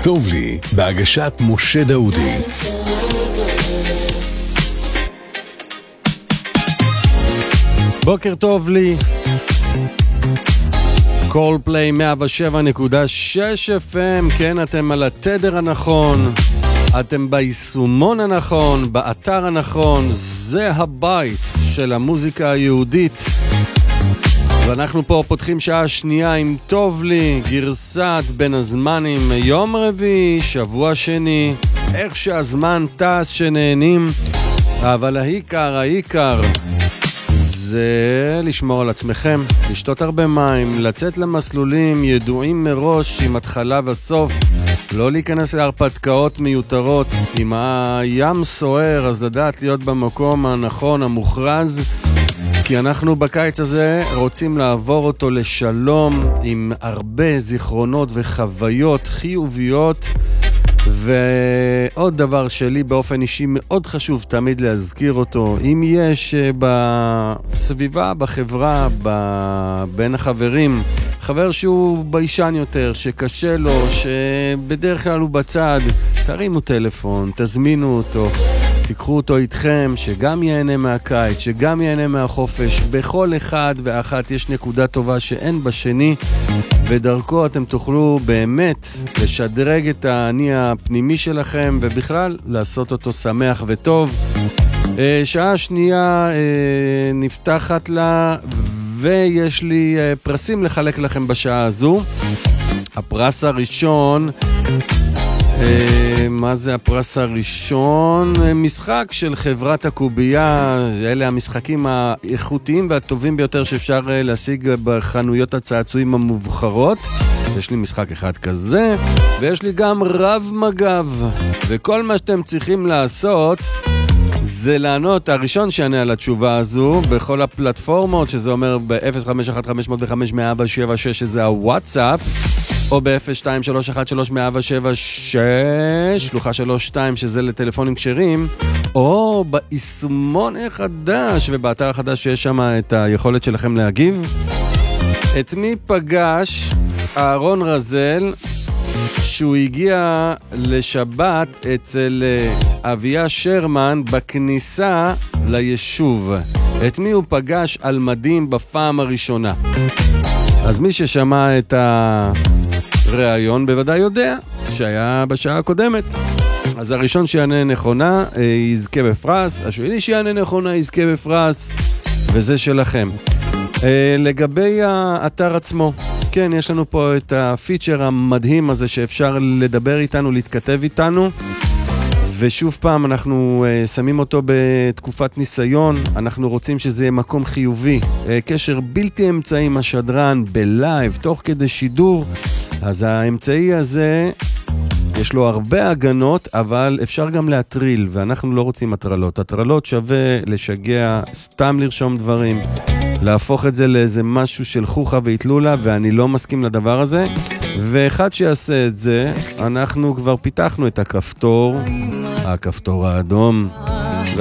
טוב לי, בהגשת משה דאודי. בוקר טוב לי. קולפליי 107.6 FM, כן, אתם על התדר הנכון, אתם ביישומון הנכון, באתר הנכון, זה הבית של המוזיקה היהודית. ואנחנו פה פותחים שעה שנייה עם טוב לי, גרסת בין הזמנים, יום רביעי, שבוע שני, איך שהזמן טס שנהנים, אבל העיקר זה לשמור על עצמכם, לשתות הרבה מים, לצאת למסלולים ידועים מראש עם התחלה וסוף, לא להיכנס להרפתקאות מיותרות. אם הים סוער אז לדעת להיות במקום הנכון, המוכרז, כי אנחנו בקיץ הזה רוצים לעבור אותו לשלום עם הרבה זיכרונות וחוויות חיוביות. ועוד דבר שלי באופן אישי מאוד חשוב תמיד להזכיר אותו, אם יש בסביבה, בחברה, בין החברים, חבר שהוא ביישן יותר, שקשה לו, שבדרך כלל הוא בצד, תרימו טלפון, תזמינו אותו, תיקחו אותו איתכם, שגם ייהנה מהקיץ, שגם ייהנה מהחופש. בכל אחד ואחת יש נקודה טובה שאין בשני, ודרכו אתם תוכלו באמת לשדרג את האני הפנימי שלכם, ובכלל לעשות אותו שמח וטוב. שעה שנייה נפתחת לה, ויש לי פרסים לחלק לכם בשעה הזו. הפרס הראשון, מה זה הפרס הראשון? משחק של חברת הקובייה, אלה המשחקים האיכותיים והטובים ביותר שאפשר להשיג בחנויות הצעצועים המובחרות. יש לי משחק אחד כזה, ויש לי גם רב מגב, וכל מה שאתם צריכים לעשות זה לענות, הראשון שענה על התשובה הזו בכל הפלטפורמות, שזה אומר ב-051-505-176 שזה הוואטסאפ, או ב-02313176 שלוחה 32 שזה לטלפונים כשרים, או ביישומון החדש ובאתר החדש שיש שם את היכולת שלכם להגיב. את מי פגש אהרון רזל שהוא הגיע לשבת אצל אביה שרמן בכניסה ליישוב? את מי הוא פגש על מדים בפעם הראשונה? אז מי ששמע את הרעיון בוודאי יודע שהיה בשעה הקודמת. אז הראשון שיענה נכונה יזכה בפרס, השני שיענה נכונה יזכה בפרס, וזה שלכם. לגבי האתר עצמו, כן, יש לנו פה את הפיצ'ר המדהים הזה שאפשר לדבר איתנו, להתכתב איתנו, ושוב פעם אנחנו שמים אותו בתקופת ניסיון. אנחנו רוצים שזה יהיה מקום חיובי, קשר בלתי אמצעי עם השדרן בלייב תוך כדי שידור. אז האמצעי הזה יש לו הרבה הגנות, אבל אפשר גם להטריל, ואנחנו לא רוצים הטרלות. הטרלות שווה לשגע, סתם לרשום דברים, להפוך את זה לאיזה משהו של חוכה והתלולה, ואני לא מסכים לדבר הזה. ואחד שיעשה את זה, אנחנו כבר פיתחנו את הכפתור האדום.